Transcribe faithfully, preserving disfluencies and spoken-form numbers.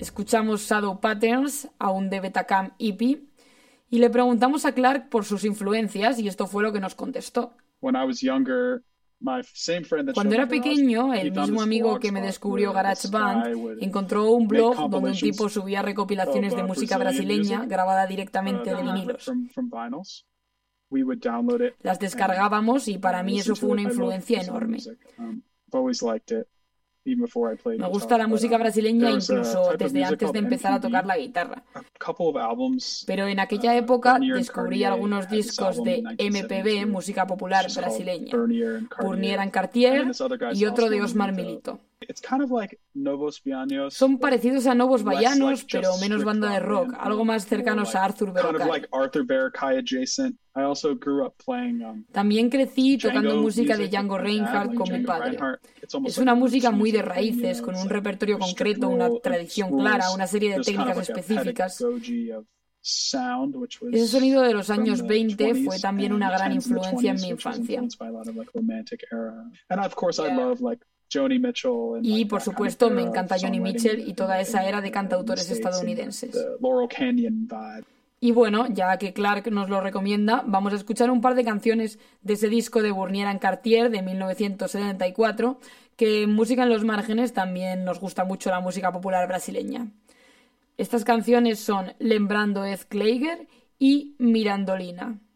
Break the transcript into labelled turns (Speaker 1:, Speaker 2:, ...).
Speaker 1: Escuchamos Shadow Patterns, aún de Betacam E P, y le preguntamos a Clark por sus influencias y esto fue lo que nos contestó.
Speaker 2: When I was younger, my same friend that
Speaker 1: Cuando
Speaker 2: showed
Speaker 1: era
Speaker 2: me Garage,
Speaker 1: pequeño,
Speaker 2: he
Speaker 1: el
Speaker 2: found
Speaker 1: mismo
Speaker 2: this
Speaker 1: amigo que
Speaker 2: blogspot
Speaker 1: me descubrió
Speaker 2: where this guy
Speaker 1: GarageBand
Speaker 2: would
Speaker 1: encontró un
Speaker 2: make
Speaker 1: blog donde un
Speaker 2: compilations
Speaker 1: tipo subía recopilaciones
Speaker 2: of,
Speaker 1: de
Speaker 2: uh,
Speaker 1: música
Speaker 2: Brazilian
Speaker 1: brasileña
Speaker 2: music,
Speaker 1: grabada
Speaker 2: uh,
Speaker 1: directamente de
Speaker 2: that we would
Speaker 1: vinilos.
Speaker 2: from, from vinyls. We would download it
Speaker 1: Las
Speaker 2: and
Speaker 1: descargábamos y para
Speaker 2: uh,
Speaker 1: mí
Speaker 2: listen
Speaker 1: eso fue
Speaker 2: to
Speaker 1: una
Speaker 2: it. I love
Speaker 1: influencia
Speaker 2: Brazilian
Speaker 1: enorme.
Speaker 2: music. Um, I've always liked it, even before I played
Speaker 1: Me
Speaker 2: guitar.
Speaker 1: gusta la
Speaker 2: But,
Speaker 1: música
Speaker 2: um,
Speaker 1: brasileña
Speaker 2: there was a
Speaker 1: incluso
Speaker 2: type of
Speaker 1: desde
Speaker 2: music
Speaker 1: antes de
Speaker 2: called
Speaker 1: empezar a
Speaker 2: M P B.
Speaker 1: tocar la guitarra.
Speaker 2: A couple of albums.
Speaker 1: Pero en aquella
Speaker 2: Uh,
Speaker 1: época
Speaker 2: Bernier and
Speaker 1: descubrí
Speaker 2: Cartier
Speaker 1: algunos
Speaker 2: had this
Speaker 1: discos
Speaker 2: album
Speaker 1: de
Speaker 2: in
Speaker 1: M P B,
Speaker 2: nineteen seventy-two.
Speaker 1: música
Speaker 2: It's
Speaker 1: popular
Speaker 2: just called
Speaker 1: brasileña.
Speaker 2: Bernier and Cartier.
Speaker 1: Bernier and
Speaker 2: And then
Speaker 1: Cartier
Speaker 2: this other guy's
Speaker 1: y otro de
Speaker 2: Oscar
Speaker 1: Osmar
Speaker 2: Milito.
Speaker 1: Milito.
Speaker 2: It's kind of like Novos Baianos,
Speaker 1: Son
Speaker 2: but
Speaker 1: parecidos a Novos
Speaker 2: less
Speaker 1: Baianos,
Speaker 2: like
Speaker 1: pero
Speaker 2: just
Speaker 1: menos
Speaker 2: strict
Speaker 1: banda de
Speaker 2: rock
Speaker 1: rock,
Speaker 2: band,
Speaker 1: algo
Speaker 2: um,
Speaker 1: más
Speaker 2: more
Speaker 1: cercanos
Speaker 2: like
Speaker 1: a Arthur
Speaker 2: kind of
Speaker 1: Verocai.
Speaker 2: like Arthur Verocai adjacent. I also grew up playing um,
Speaker 1: También crecí tocando
Speaker 2: Django
Speaker 1: música de
Speaker 2: music
Speaker 1: Django
Speaker 2: with my dad,
Speaker 1: Reinhardt
Speaker 2: like
Speaker 1: con mi
Speaker 2: Django
Speaker 1: padre.
Speaker 2: Reinhardt. It's almost
Speaker 1: Es
Speaker 2: like
Speaker 1: una
Speaker 2: a
Speaker 1: música
Speaker 2: roots
Speaker 1: muy de
Speaker 2: music thing, you
Speaker 1: raíces,
Speaker 2: know,
Speaker 1: con
Speaker 2: it's
Speaker 1: un
Speaker 2: like
Speaker 1: repertorio
Speaker 2: a strict
Speaker 1: concreto, una
Speaker 2: rule of
Speaker 1: tradición
Speaker 2: rules.
Speaker 1: clara, una serie de
Speaker 2: There's kind of
Speaker 1: técnicas
Speaker 2: like a
Speaker 1: específicas.
Speaker 2: pedagogy of sound, which was
Speaker 1: Ese sonido de los
Speaker 2: from
Speaker 1: años
Speaker 2: the
Speaker 1: veinte fue
Speaker 2: twenties
Speaker 1: también
Speaker 2: and
Speaker 1: una gran
Speaker 2: tens and the
Speaker 1: influencia en
Speaker 2: twenties,
Speaker 1: mi
Speaker 2: which was
Speaker 1: infancia.
Speaker 2: influenced by a lot of like romantic era. And of course, I
Speaker 1: Yeah.
Speaker 2: love like Joni Mitchell and
Speaker 1: Y
Speaker 2: like
Speaker 1: por
Speaker 2: that kind of
Speaker 1: supuesto me
Speaker 2: era of
Speaker 1: encanta Joni
Speaker 2: songwriting
Speaker 1: Mitchell
Speaker 2: in
Speaker 1: y
Speaker 2: the-
Speaker 1: toda
Speaker 2: in
Speaker 1: esa
Speaker 2: the-
Speaker 1: era de
Speaker 2: in the
Speaker 1: cantautores
Speaker 2: States and the-
Speaker 1: estadounidenses.
Speaker 2: the Laurel Canyon vibe.
Speaker 1: Y bueno, ya que Clark nos lo recomienda, vamos a escuchar un par de canciones de ese disco de Bernier and Cartier de mil novecientos setenta y cuatro, que en Música en los Márgenes también nos gusta mucho la música popular brasileña. Estas canciones son Lembrando Ez Kleiger y Mirandolina.